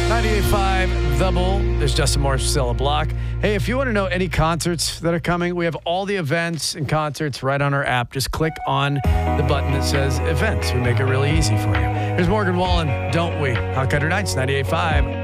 98.5 The Bull. There's Justin Morris, Priscilla Block. Hey, if you want to know any concerts that are coming, we have all the events and concerts right on our app. Just click on the button that says events. We make it really easy for you. Here's Morgan Wallen, Don't We? Hot Cutter Nights, 98.5.